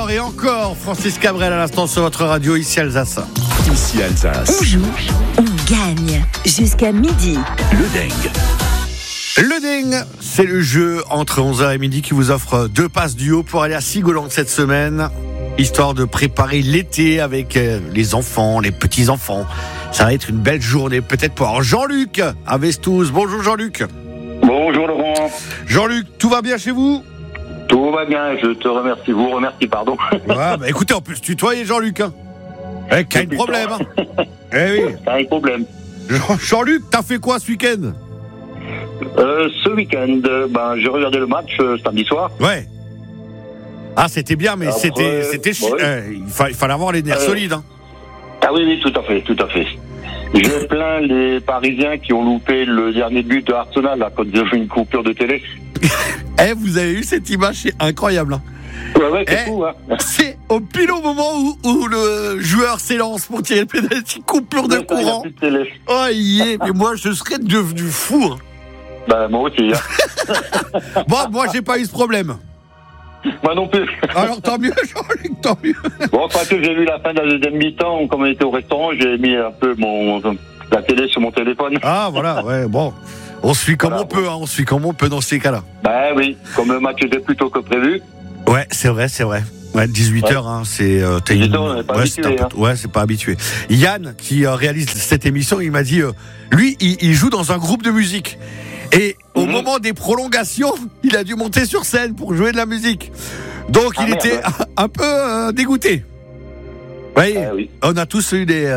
encore et encore Francis Cabrel à l'instant sur votre radio, ici Alsace. Ici Alsace. On joue, on gagne. Jusqu'à midi. Le dingue. Le Ding, c'est le jeu entre 11h et midi qui vous offre 2 passes duo pour aller à Sigolande cette semaine, histoire de préparer l'été avec les enfants, les petits-enfants. Ça va être une belle journée, peut-être pour Jean-Luc à Vestouze. Bonjour Jean-Luc. Bonjour Laurent. Jean-Luc, tout va bien chez vous ? Tout va bien, je te remercie. Vous remercie, pardon. Ouais, écoutez, on peut se tutoyer Jean-Luc. Quel problème Eh oui. C'est un problème. Jean-Luc, t'as fait quoi ce week-end ? Ce week-end, j'ai regardé le match samedi soir. Ouais. Ah, c'était bien, mais Après, c'était ouais. il fallait avoir les nerfs solides. Hein. Ah oui, tout à fait. Je plains les Parisiens qui ont loupé le dernier but de Arsenal là, quand ils ont fait une coupure de télé. Vous avez eu cette image, c'est incroyable. Hein. Ouais, c'est fou, hein. C'est au pile au moment où le joueur s'élance pour tirer le pénalty, coupure de courant. Oh, mais moi, je serais devenu fou. Hein. Moi aussi. Hein. Bon, moi, j'ai pas eu ce problème. Moi non plus. Alors, tant mieux, Jean-Luc, tant mieux. Bon, parce que j'ai vu la fin de la deuxième mi-temps, comme on était au restaurant, j'ai mis un peu la télé sur mon téléphone. Ah, voilà, ouais, bon. On suit comme on peut, hein, on suit comme on peut dans ces cas-là. Oui, comme le match était plus tôt que prévu. Ouais, c'est vrai. Ouais, 18h, hein, c'est... 18h, on n'est pas habitué. Ouais, c'est pas habitué. Yann, qui réalise cette émission, il m'a dit, lui, il joue dans un groupe de musique. Et au moment des prolongations, il a dû monter sur scène pour jouer de la musique. Donc, il était un peu dégoûté. Oui. On a tous eu des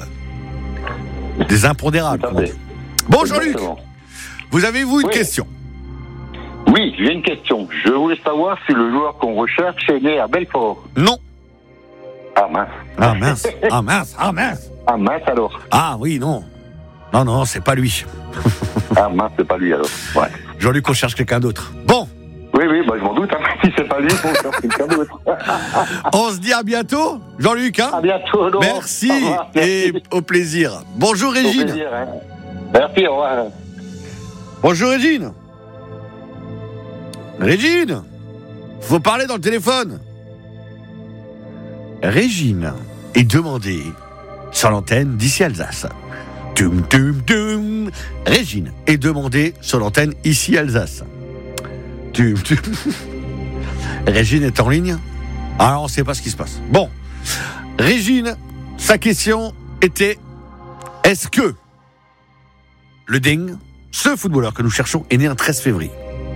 impondérables. Bon, Jean-Luc, vous avez une question ? Oui, j'ai une question. Je voulais savoir si le joueur qu'on recherche est né à Belfort. Non. Ah mince. Ah mince Alors. Ah oui, non. Non, c'est pas lui. Ah mince, c'est pas lui alors. Ouais. Jean-Luc, on cherche quelqu'un d'autre. Bon. Oui, je m'en doute. Hein. Si c'est pas lui, on cherche quelqu'un d'autre. On se dit à bientôt, Jean-Luc. Hein. À bientôt, Laurent. Merci et au plaisir. Bonjour Régine. Au plaisir, hein. Merci, au revoir. Bonjour Régine. Régine, faut parler dans le téléphone. Régine est demandée sur l'antenne d'ici Alsace. Tum, tum, tum. Régine est demandée sur l'antenne ici Alsace. Tum, tum. Régine est en ligne. Alors on ne sait pas ce qui se passe. Bon, Régine, sa question était: est-ce que le Ding, ce footballeur que nous cherchons, est né un 13 février?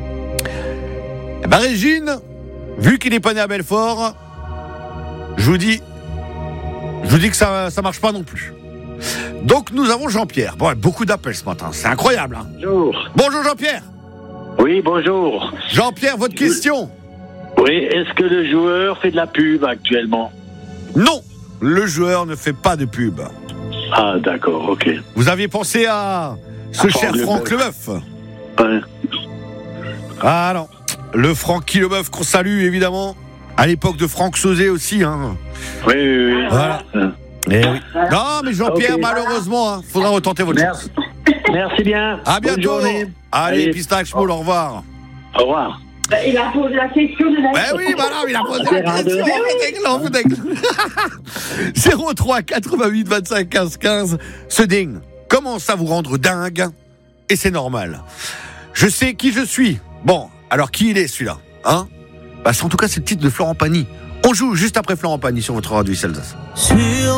Régine, vu qu'il n'est pas né à Belfort, je vous dis que ça marche pas non plus. Donc nous avons Jean-Pierre. Bon, beaucoup d'appels ce matin, c'est incroyable. Hein. Bonjour Jean-Pierre. Oui, bonjour. Jean-Pierre, votre question? Oui, est-ce que le joueur fait de la pub actuellement? Non, le joueur ne fait pas de pub. Ah, d'accord, ok. Vous aviez pensé à ce cher Franck Leboeuf? Ouais. Ah non, le Francky Leboeuf qu'on salue évidemment. À l'époque de Franck Sauzet aussi. Hein. Oui. Voilà. Oui. Non, mais Jean-Pierre, malheureusement, faudra retenter votre chance. Merci bien. À bientôt. Allez, Allez. Pistache Moule, au revoir. Au revoir. Il a posé la question de la... Oui, voilà, il a posé la question. On vous dégle. 03 88 25 15 15. Ce Ding commence à vous rendre dingue. Et c'est normal. Je sais qui je suis. Bon, alors qui il est celui-là, hein? En tout cas, c'est le titre de Florent Pagny. On joue juste après Florent Pagny sur votre radio Alsace.